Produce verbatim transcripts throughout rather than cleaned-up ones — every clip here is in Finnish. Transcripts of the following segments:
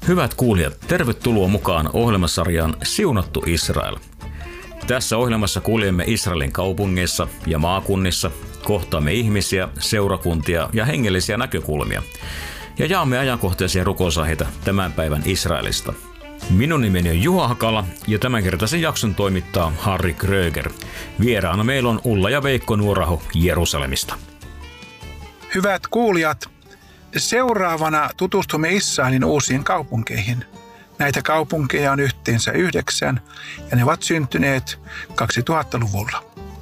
Hyvät kuulijat, tervetuloa mukaan ohjelmasarjaan Siunattu Israel. Tässä ohjelmassa kuljemme Israelin kaupungeissa ja maakunnissa, kohtaamme ihmisiä, seurakuntia ja hengellisiä näkökulmia ja jaamme ajankohtaisia rukousaiheita tämän päivän Israelista. Minun nimeni on Juha Hakala ja tämänkertaisen jakson toimittaa Harri Kröger. Vieraana meillä on Ulla ja Veikko Nuoraho Jerusalemista. Hyvät kuulijat, seuraavana tutustumme Israelin uusiin kaupunkeihin. Näitä kaupunkeja on yhteensä yhdeksän ja ne ovat syntyneet kaksituhattaluvulla.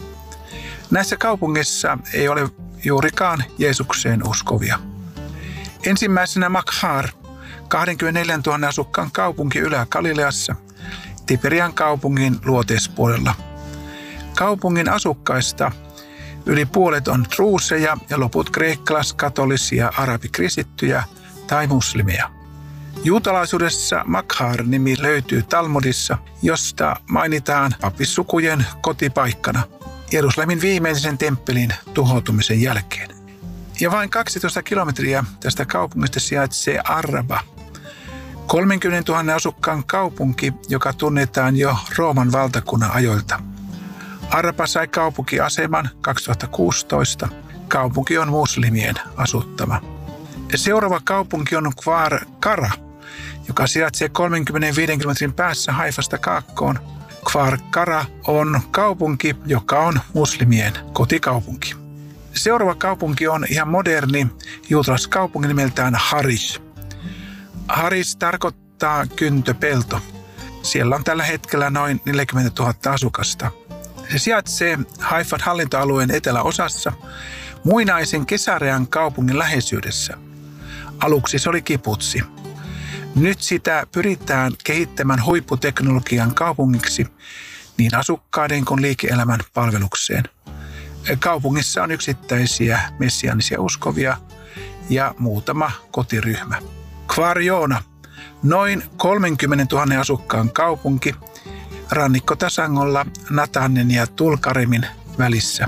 Näissä kaupungeissa ei ole juurikaan Jeesukseen uskovia. Ensimmäisenä Makhar, kaksikymmentäneljätuhatta asukkaan kaupunki Ylä-Galileassa, Tiberian kaupungin luoteispuolella. Kaupungin asukkaista yli puolet on druuseja ja loput kreikkalais-katolisia, arabikristittyjä tai muslimeja. Juutalaisuudessa Makhar-nimi löytyy Talmudissa, josta mainitaan papissukujen kotipaikkana Jerusalemin viimeisen temppelin tuhoutumisen jälkeen. Ja vain kaksitoista kilometriä tästä kaupungista sijaitsee Arraba, kolmekymmentätuhatta asukkaan kaupunki, joka tunnetaan jo Rooman valtakunnan ajoilta. Arraba sai kaupunkiaseman kaksituhattakuusitoista. Kaupunki on muslimien asuttama. Seuraava kaupunki on Kfar Kara, joka sijaitsee kolmekymmentäviisi kilometrin päässä Haifasta kaakkoon. Kfar Kara on kaupunki, joka on muslimien kotikaupunki. Seuraava kaupunki on ihan moderni juutalaiskaupunki nimeltään Harish. Harish tarkoittaa kyntöpelto. Siellä on tällä hetkellä noin neljäkymmentätuhatta asukasta. Se sijaitsee Haifan hallintoalueen eteläosassa muinaisen Kesarean kaupungin läheisyydessä. Aluksi se oli kibutsi. Nyt sitä pyritään kehittämään huipputeknologian kaupungiksi niin asukkaiden kuin liike-elämän palvelukseen. Kaupungissa on yksittäisiä messiaanisia uskovia ja muutama kotiryhmä. Kfar Joona, noin kolmekymmentätuhatta asukkaan kaupunki rannikkotasangolla Natannen ja Tulkaremin välissä.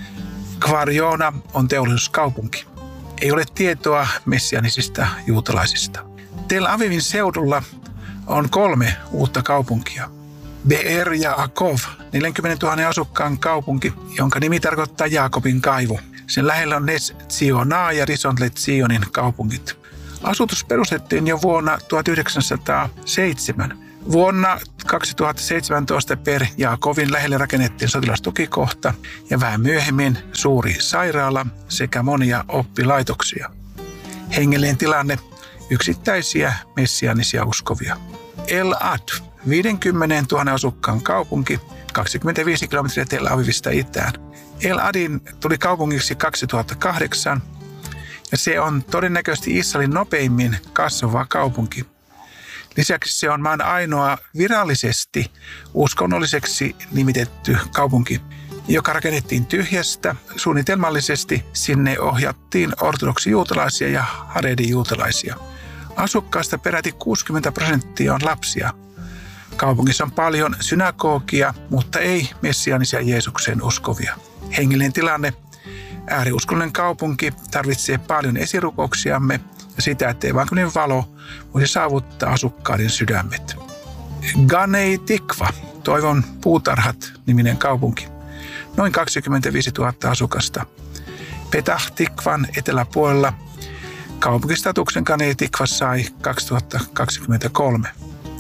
Kfar Joona on teollisuuskaupunki. Ei ole tietoa messianisista juutalaisista. Tel Avivin seudulla on kolme uutta kaupunkia. Be'er ja Akov, neljäkymmentätuhatta asukkaan kaupunki, jonka nimi tarkoittaa Jaakobin kaivo. Sen lähellä on Nes Tzionaa ja Rishon LeZionin kaupungit. Asutus perustettiin jo vuonna tuhatyhdeksänsataaseitsemän. Vuonna kaksituhattaseitsemäntoista per Jaakovin lähelle rakennettiin sotilastukikohta ja vähän myöhemmin suuri sairaala sekä monia oppilaitoksia. Hengellinen tilanne, yksittäisiä messiaanisia uskovia. El Ad, viisikymmentätuhatta asukkaan kaupunki, kaksikymmentäviisi kilometriä Tel Avivista itään. El Adin tuli kaupungiksi kaksituhattakahdeksan ja se on todennäköisesti Israelin nopeimmin kasvava kaupunki. Lisäksi se on maan ainoa virallisesti uskonnolliseksi nimitetty kaupunki, joka rakennettiin tyhjästä. Suunnitelmallisesti sinne ohjattiin ortodoksijuutalaisia ja haredi-juutalaisia. Asukkaista peräti kuusikymmentä prosenttia on lapsia. Kaupungissa on paljon synagogia, mutta ei messiaanisia Jeesukseen uskovia. Hengellinen tilanne. Ääriuskollinen kaupunki tarvitsee paljon esirukouksiamme ja sitä, ettei evankeliumin valo voisi saavuttaa asukkaiden sydämet. Ganei Tikva, toivon puutarhat niminen kaupunki. Noin kaksikymmentäviisituhatta asukasta. Petah Tikvan eteläpuolella kaupunkistatuksen Ganei Tikva sai kaksituhattakaksikymmentäkolme.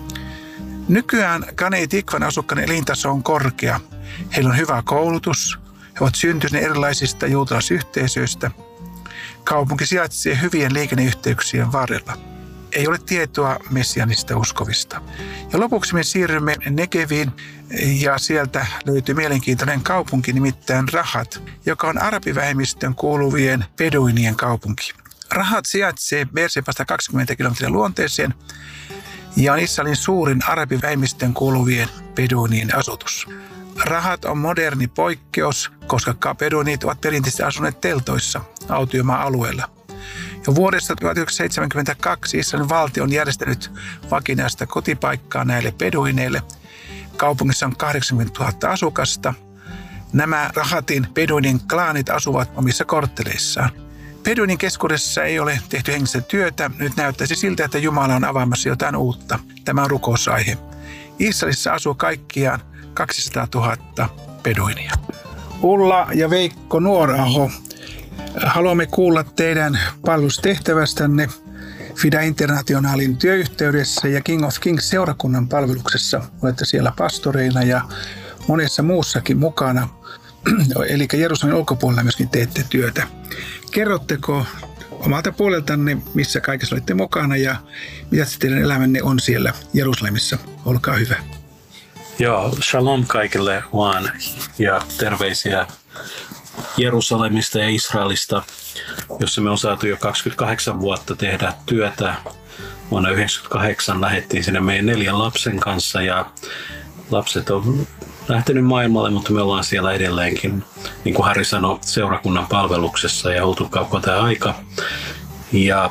Nykyään Ganei Tikvan asukkaiden elintaso on korkea. Heillä on hyvä koulutus. He ovat syntyneet erilaisista juutalaisyhteisöistä. Kaupunki sijaitsee hyvien liikenneyhteyksien varrella. Ei ole tietoa messiaanista uskovista. Ja lopuksi me siirrymme Negeviin ja sieltä löytyy mielenkiintoinen kaupunki nimittäin Rahat, joka on arabivähemmistön kuuluvien beduinien kaupunki. Rahat sijaitsee Beershebasta kaksikymmentä kilometriä luonteeseen ja on Israelin suurin arabivähemmistön kuuluvien beduinien asutus. Rahat on moderni poikkeus, koska beduinit ovat perinteisesti asuneet teltoissa autiomaa-alueella. Jo vuodesta tuhatyhdeksänsataaseitsemänkymmentäkaksi Israelin valtio on järjestänyt vakinaista kotipaikkaa näille beduineille. Kaupungissa on kahdeksankymmentätuhatta asukasta. Nämä Rahatin beduinin klaanit asuvat omissa kortteleissaan. Beduinin keskuudessa ei ole tehty hengellistä työtä. Nyt näyttäisi siltä, että Jumala on avaamassa jotain uutta. Tämä on rukousaihe. Israelissa asuu kaikkiaan kaksisataatuhatta beduinia. Ulla ja Veikko Nuoraho, haluamme kuulla teidän palvelustehtävästänne Fida Internationalin työyhteydessä ja King of Kings seurakunnan palveluksessa. Olette siellä pastoreina ja monessa muussakin mukana. Eli Jerusalemin ulkopuolella myöskin teette työtä. Kerrotteko omalta puoleltanne, missä kaikessa olette mukana ja mitä teidän elämänne on siellä Jerusalemissa? Olkaa hyvä. Joo, shalom kaikille vaan ja terveisiä Jerusalemista ja Israelista, jossa me on saatu jo kaksikymmentäkahdeksan vuotta tehdä työtä. Vuonna yhdeksänkymmentäkahdeksan lähdettiin sinne meidän neljän lapsen kanssa ja lapset on lähtenyt maailmalle, mutta me ollaan siellä edelleenkin, niin kuin Harri sanoi, seurakunnan palveluksessa ja oltu koko tämä aika. Ja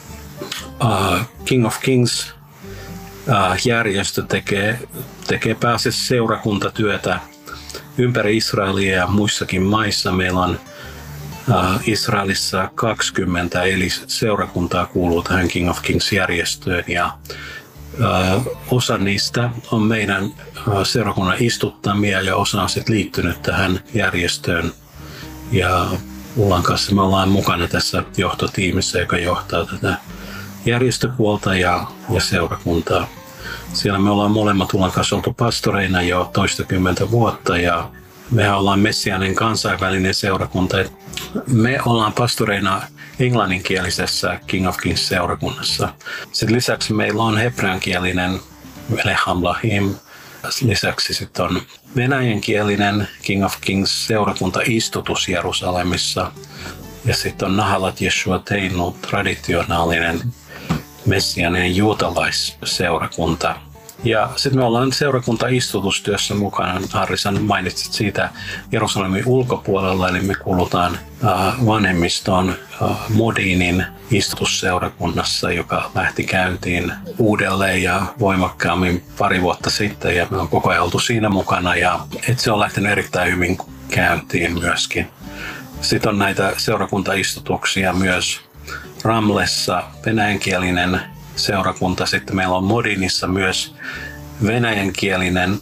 uh, King of Kings uh, järjestö tekee, tekee pääasiassa seurakuntatyötä ympäri Israelia ja muissakin maissa. Meillä on uh, Israelissa kaksikymmentä, eli seurakuntaa kuuluu tähän King of Kings järjestöön ja Uh, osa niistä on meidän uh, seurakunnan istuttamia ja osa on sitten liittynyt tähän järjestöön. Ja Ullan kanssa me ollaan mukana tässä johtotiimissä, joka johtaa tätä järjestöpuolta ja, ja seurakuntaa. Siellä me ollaan molemmat Ullan kanssa oltu pastoreina jo toistakymmentä vuotta ja mehän ollaan messiaaninen kansainvälinen seurakunta. Me ollaan pastoreina englanninkielisessä King of Kings seurakunnassa. Sitten lisäksi meillä on hebreankielinen Melecham Lahim. Lisäksi sitten on venäjänkielinen King of Kings seurakunta istutus Jerusalemissa. Ja sitten on Nahalat Yeshua Teinu traditionaalinen messiaaninen juutalaisseurakunta. Ja sitten me ollaan seurakunta-istutustyössä mukana. Harri, mainitsit siitä Jerusalemin ulkopuolella, eli me kuulutaan uh, vanhemmistoon uh, Modinin istutusseurakunnassa, joka lähti käyntiin uudelleen ja voimakkaammin pari vuotta sitten. Ja me on koko ajan oltu siinä mukana ja et se on lähtenyt erittäin hyvin käyntiin myöskin. Sitten on näitä seurakuntaistutuksia myös Ramlessa, venäjänkielinen seurakunta. Sitten meillä on Modinissa myös venäjänkielinen,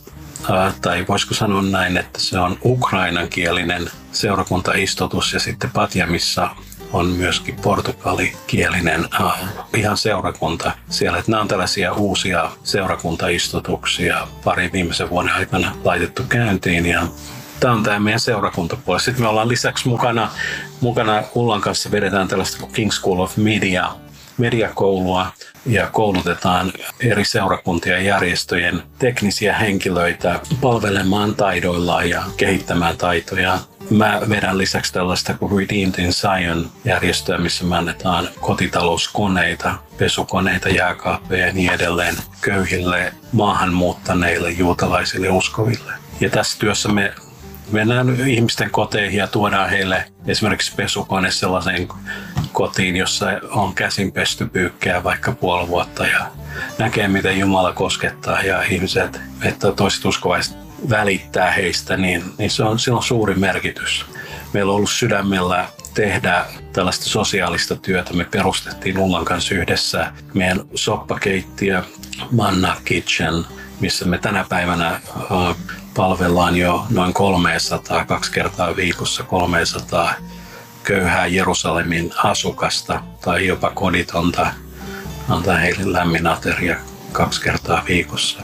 tai voisiko sanoa näin, että se on ukrainankielinen seurakuntaistutus ja sitten Patjamissa on myöskin portugalikielinen ihan seurakunta siellä. Että nämä on tällaisia uusia seurakuntaistutuksia pari viimeisen vuoden aikana laitettu käyntiin ja tämä on tämä meidän seurakuntapuoli. Sitten me ollaan lisäksi mukana, mukana Ullan kanssa vedetään tällaista kuin King School of Media, mediakoulua ja koulutetaan eri seurakuntien ja järjestöjen teknisiä henkilöitä palvelemaan taidoillaan ja kehittämään taitoja. Mä vedän lisäksi tällaista kuin Redeemed in Zion -järjestöä, missä me annetaan kotitalouskoneita, pesukoneita, jääkaappeja ja niin edelleen köyhille, maahanmuuttaneille, juutalaisille uskoville. Ja tässä työssä me mennään ihmisten koteihin ja tuodaan heille esimerkiksi pesukone sellaiseen kotiin, jossa on käsin pesty pyykkää vaikka puoli vuotta ja näkee, miten Jumala koskettaa ja ihmiset, että toiset uskovaiset välittää heistä, niin, niin se on, sillä on suuri merkitys. Meillä on ollut sydämellä tehdä tällaista sosiaalista työtä. Me perustettiin Ullan kanssa yhdessä meidän soppakeittiö Manna Kitchen, missä me tänä päivänä uh, palvellaan jo noin kolmesataa, kaksi kertaa viikossa kolmesataa köyhää Jerusalemin asukasta tai jopa koditonta. Antaa heille lämmin ateria kaksi kertaa viikossa.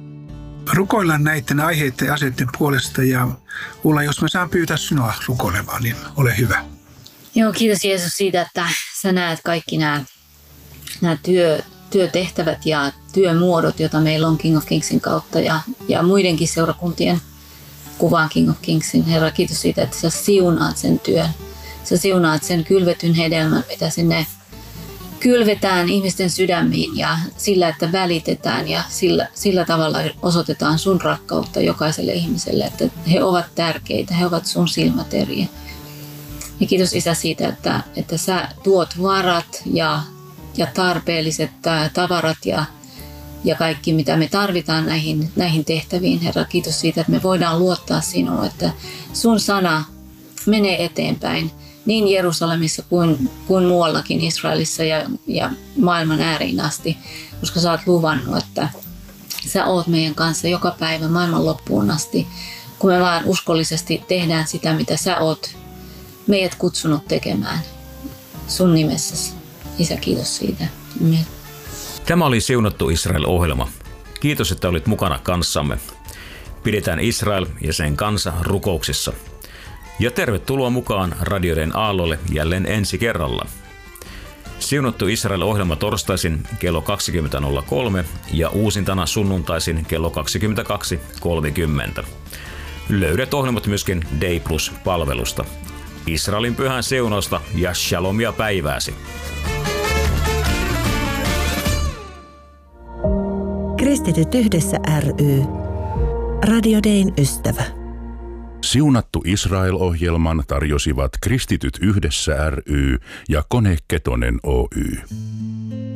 Rukoillaan näiden aiheiden ja asioiden puolesta ja Ulla, jos mä saan pyytää sinua rukoilemaan, niin ole hyvä. Joo, kiitos Jeesus siitä, että sä näet kaikki nämä, nämä työ, työtehtävät ja työmuodot, joita meillä on King of Kingsin kautta ja, ja muidenkin seurakuntien kuvaan King of Kingsin. Herra, kiitos siitä, että sä siunaat sen työn. Sä siunaat sen kylvetyn hedelmän, mitä sinne kylvetään ihmisten sydämiin ja sillä, että välitetään ja sillä, sillä tavalla osoitetaan sun rakkautta jokaiselle ihmiselle, että he ovat tärkeitä, he ovat sun silmäteriä. Ja kiitos Isä siitä, että, että sä tuot varat ja, ja tarpeelliset tavarat ja, ja kaikki, mitä me tarvitaan näihin, näihin tehtäviin. Herra, kiitos siitä, että me voidaan luottaa sinuun, että sun sana menee eteenpäin niin Jerusalemissa kuin, kuin muuallakin Israelissa ja, ja maailman ääriin asti, koska sä oot luvannut, että sä oot meidän kanssa joka päivä maailman loppuun asti, kun me vaan uskollisesti tehdään sitä, mitä sä oot meidät kutsunut tekemään sun nimessäsi. Isä, kiitos siitä. Amen. Tämä oli Siunattu Israel-ohjelma. Kiitos, että olit mukana kanssamme. Pidetään Israel ja sen kansa rukouksissa. Ja tervetuloa mukaan radioiden aallolle jälleen ensi kerralla. Siunattu Israel-ohjelma torstaisin kello kaksikymmentä nolla kolme ja uusintana sunnuntaisin kello kaksikymmentäkaksi kolmekymmentä. Löydät ohjelmat myöskin Day Plus-palvelusta. Israelin pyhän siunausta ja shalomia päivääsi. Kristityt yhdessä ry. Radio Dayn ystävä. Siunattu Israel-ohjelman tarjosivat Kristityt yhdessä ry ja Kone Ketonen Oy.